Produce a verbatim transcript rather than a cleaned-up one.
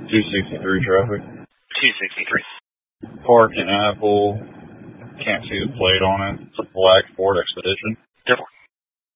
two sixty-three traffic. two sixty-three. Park in Apple. Can't see the plate on it. It's a black Ford Expedition.